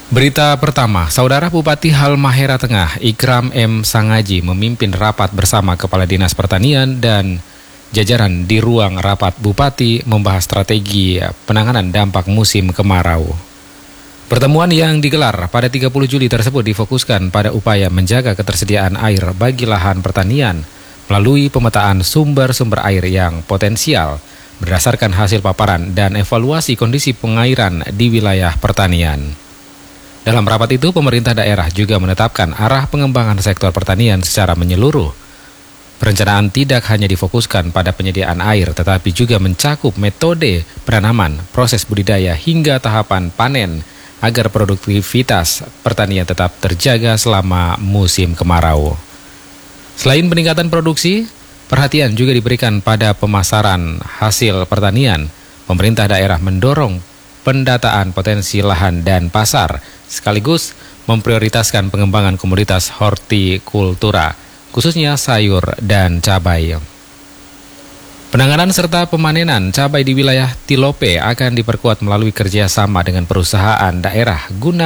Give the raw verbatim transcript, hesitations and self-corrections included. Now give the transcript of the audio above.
Berita pertama, Saudara Bupati Halmahera Tengah, Ikram M. Sangaji memimpin rapat bersama Kepala Dinas Pertanian dan jajaran di ruang rapat Bupati membahas strategi penanganan dampak musim kemarau. Pertemuan yang digelar pada tiga puluh Juli tersebut difokuskan pada upaya menjaga ketersediaan air bagi lahan pertanian melalui pemetaan sumber-sumber air yang potensial berdasarkan hasil paparan dan evaluasi kondisi pengairan di wilayah pertanian. Dalam rapat itu, pemerintah daerah juga menetapkan arah pengembangan sektor pertanian secara menyeluruh. Perencanaan tidak hanya difokuskan pada penyediaan air, tetapi juga mencakup metode penanaman, proses budidaya hingga tahapan panen agar produktivitas pertanian tetap terjaga selama musim kemarau. Selain peningkatan produksi, perhatian juga diberikan pada pemasaran hasil pertanian. Pemerintah daerah mendorong pendataan potensi lahan dan pasar, sekaligus memprioritaskan pengembangan komoditas hortikultura, khususnya sayur dan cabai. Penanganan serta pemanenan cabai di wilayah Tilope akan diperkuat melalui kerjasama dengan perusahaan daerah guna